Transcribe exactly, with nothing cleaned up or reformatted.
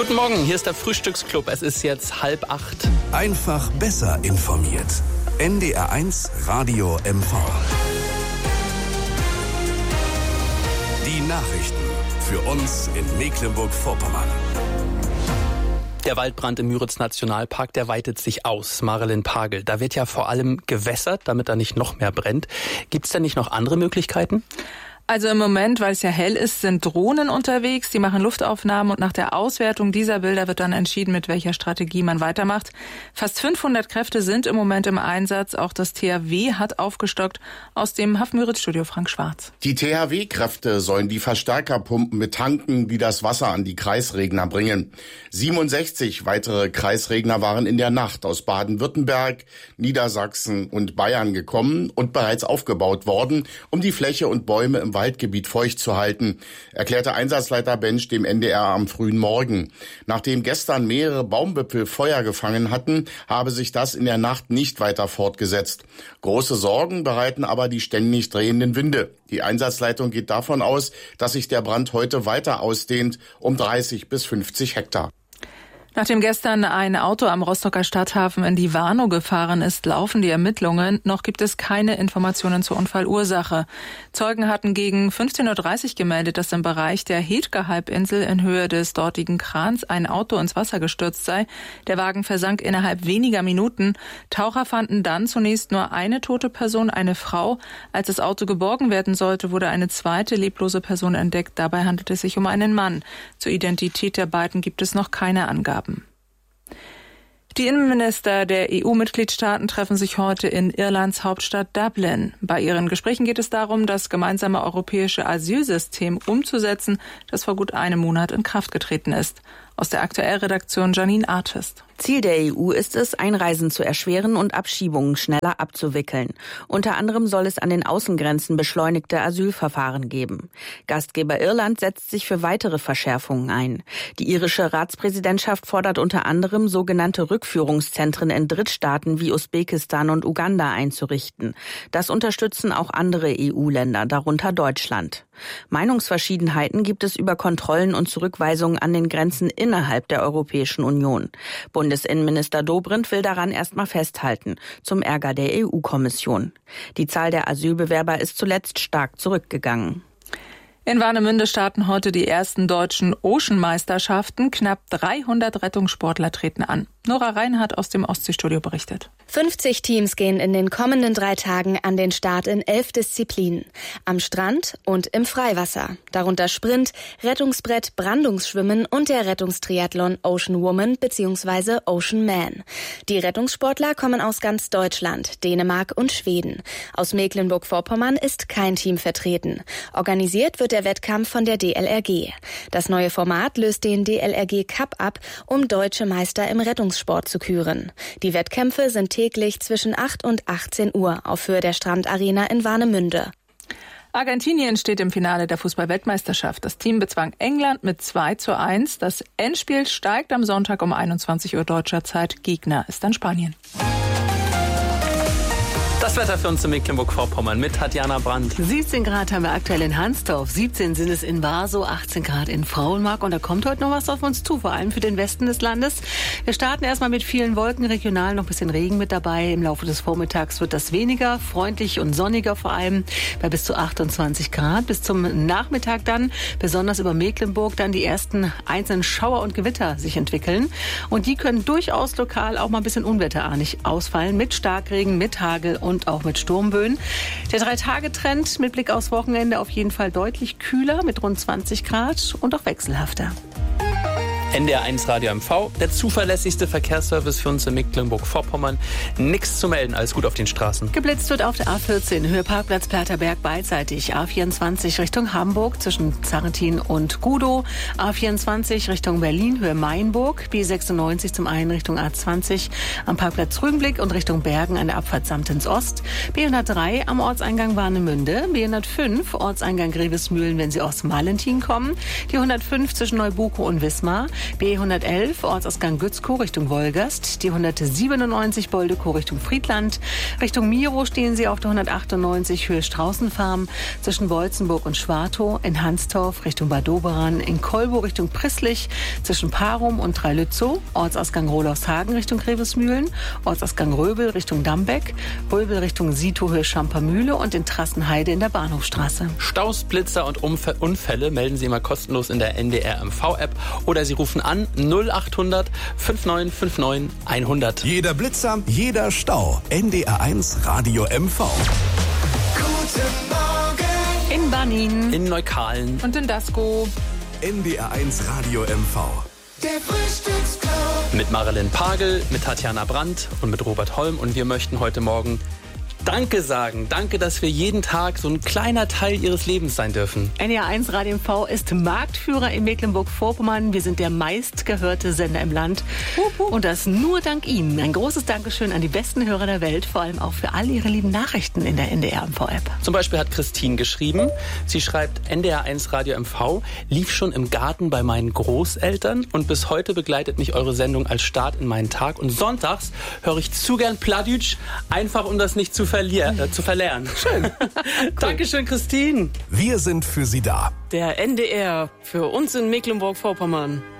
Guten Morgen, hier ist der Frühstücksclub. Es ist jetzt halb acht. Einfach besser informiert. N D R eins Radio M V. Die Nachrichten für uns in Mecklenburg-Vorpommern. Der Waldbrand im Müritz-Nationalpark, der weitet sich aus. Marilyn Pagel, da wird ja vor allem gewässert, damit da nicht noch mehr brennt. Gibt es denn nicht noch andere Möglichkeiten? Also im Moment, weil es ja hell ist, sind Drohnen unterwegs, die machen Luftaufnahmen und nach der Auswertung dieser Bilder wird dann entschieden, mit welcher Strategie man weitermacht. Fast fünfhundert Kräfte sind im Moment im Einsatz, auch das T H W hat aufgestockt. Aus dem Hafen-Müritz-Studio Frank Schwarz. Die T H W-Kräfte sollen die Verstärkerpumpen mit Tanken, die das Wasser an die Kreisregner bringen. siebenundsechzig weitere Kreisregner waren in der Nacht aus Baden-Württemberg, Niedersachsen und Bayern gekommen und bereits aufgebaut worden, um die Fläche und Bäume im Waldgebiet feucht zu halten, erklärte Einsatzleiter Bensch dem N D R am frühen Morgen. Nachdem gestern mehrere Baumwipfel Feuer gefangen hatten, habe sich das in der Nacht nicht weiter fortgesetzt. Große Sorgen bereiten aber die ständig drehenden Winde. Die Einsatzleitung geht davon aus, dass sich der Brand heute weiter ausdehnt, um dreißig bis fünfzig Hektar. Nachdem gestern ein Auto am Rostocker Stadthafen in die Warnow gefahren ist, laufen die Ermittlungen. Noch gibt es keine Informationen zur Unfallursache. Zeugen hatten gegen fünfzehn Uhr dreißig gemeldet, dass im Bereich der Hetger-Halbinsel in Höhe des dortigen Krans ein Auto ins Wasser gestürzt sei. Der Wagen versank innerhalb weniger Minuten. Taucher fanden dann zunächst nur eine tote Person, eine Frau. Als das Auto geborgen werden sollte, wurde eine zweite leblose Person entdeckt. Dabei handelt es sich um einen Mann. Zur Identität der beiden gibt es noch keine Angaben. Die Innenminister der E U-Mitgliedstaaten treffen sich heute in Irlands Hauptstadt Dublin. Bei ihren Gesprächen geht es darum, das gemeinsame europäische Asylsystem umzusetzen, das vor gut einem Monat in Kraft getreten ist. Aus der Aktuellredaktion Janine Artist. Ziel der E U ist es, Einreisen zu erschweren und Abschiebungen schneller abzuwickeln. Unter anderem soll es an den Außengrenzen beschleunigte Asylverfahren geben. Gastgeber Irland setzt sich für weitere Verschärfungen ein. Die irische Ratspräsidentschaft fordert unter anderem, sogenannte Rückführungszentren in Drittstaaten wie Usbekistan und Uganda einzurichten. Das unterstützen auch andere E U-Länder, darunter Deutschland. Meinungsverschiedenheiten gibt es über Kontrollen und Zurückweisungen an den Grenzen innerhalb der Europäischen Union. Bundesinnenminister Dobrindt will daran erstmal festhalten, zum Ärger der E U-Kommission. Die Zahl der Asylbewerber ist zuletzt stark zurückgegangen. In Warnemünde starten heute die ersten deutschen Ocean-Meisterschaften. Knapp dreihundert Rettungssportler treten an. Nora Reinhardt aus dem Ostseestudio berichtet. fünfzig Teams gehen in den kommenden drei Tagen an den Start in elf Disziplinen. Am Strand und im Freiwasser. Darunter Sprint, Rettungsbrett, Brandungsschwimmen und der Rettungstriathlon Ocean Woman bzw. Ocean Man. Die Rettungssportler kommen aus ganz Deutschland, Dänemark und Schweden. Aus Mecklenburg-Vorpommern ist kein Team vertreten. Organisiert wird der Wettkampf von der D L R G. Das neue Format löst den D L R G Cup ab, um deutsche Meister im Rettungssport zu küren. Die Wettkämpfe sind täglich zwischen acht und achtzehn Uhr auf Höhe der Strandarena in Warnemünde. Argentinien steht im Finale der Fußball-Weltmeisterschaft. Das Team bezwang England mit zwei zu eins. Das Endspiel steigt am Sonntag um einundzwanzig Uhr deutscher Zeit. Gegner ist dann Spanien. Das Wetter für uns in Mecklenburg-Vorpommern mit Tatjana Brandt. siebzehn Grad haben wir aktuell in Hansdorf, siebzehn sind es in Warsow, achtzehn Grad in Frauenmark und da kommt heute noch was auf uns zu, vor allem für den Westen des Landes. Wir starten erstmal mit vielen Wolken, regional noch ein bisschen Regen mit dabei. Im Laufe des Vormittags wird das weniger, freundlich und sonniger vor allem, bei bis zu achtundzwanzig Grad. Bis zum Nachmittag dann, besonders über Mecklenburg, dann die ersten einzelnen Schauer und Gewitter sich entwickeln. Und die können durchaus lokal auch mal ein bisschen unwetterartig ausfallen, mit Starkregen, mit Hagel und und auch mit Sturmböen. Der Drei-Tage-Trend mit Blick aufs Wochenende auf jeden Fall deutlich kühler mit rund zwanzig Grad und auch wechselhafter. N D R eins Radio M V, der zuverlässigste Verkehrsservice für uns in Mecklenburg-Vorpommern. Nichts zu melden, alles gut auf den Straßen. Geblitzt wird auf der A vierzehn, Höhe Parkplatz Perterberg beidseitig. A vierundzwanzig Richtung Hamburg zwischen Zarrentin und Gudow. A vierundzwanzig Richtung Berlin, Höhe Mainburg. B sechsundneunzig zum einen Richtung A zwanzig am Parkplatz Rügenblick und Richtung Bergen an der Abfahrt Samtens Ost. B hundertdrei am Ortseingang Warnemünde. B hundertfünf Ortseingang Grevesmühlen, wenn Sie aus Malentin kommen. Die hundertfünf zwischen Neubuko und Wismar. B hundertelf Ortsausgang Gützkow Richtung Wolgast, die hundertsiebenundneunzig Boldekow Richtung Friedland. Richtung Miro stehen Sie auf der hundertachtundneunzig Höhe Straußenfarm zwischen Beutzenburg und Schwartow, in Hansdorf Richtung Bad Doberan, in Kolbow Richtung Prisslich zwischen Parum und Dreilützow, Ortsausgang Rohlofshagen Richtung Grevesmühlen, Ortsausgang Röbel Richtung Dambeck, Röbel Richtung Sito Höhe Schampermühle und in Trassenheide in der Bahnhofstraße. Staus, Blitzer und Unfälle melden Sie immer kostenlos in der N D R M V-App oder Sie rufen an null achthundert fünfundneunzig fünfundneunzig hundert. Jeder Blitzer, jeder Stau. N D R eins Radio M V. Guten Morgen. In Banin, In Neukalen. Und in Dasko. N D R eins Radio M V. Der Frühstücksclub. Mit Marilyn Pagel, mit Tatjana Brandt und mit Robert Holm. Und wir möchten heute Morgen Danke sagen. Danke, dass wir jeden Tag so ein kleiner Teil Ihres Lebens sein dürfen. N D R eins Radio M V ist Marktführer in Mecklenburg-Vorpommern. Wir sind der meistgehörte Sender im Land. Und das nur dank Ihnen. Ein großes Dankeschön an die besten Hörer der Welt, vor allem auch für all Ihre lieben Nachrichten in der N D R M V-App. Zum Beispiel hat Christine geschrieben, sie schreibt, N D R eins Radio M V lief schon im Garten bei meinen Großeltern und bis heute begleitet mich eure Sendung als Start in meinen Tag. Und sonntags höre ich zu gern Plattdeutsch, einfach um das nicht zu verlieren, äh, zu verlernen. Schön. Cool. Dankeschön, Christine. Wir sind für Sie da. Der N D R für uns in Mecklenburg-Vorpommern.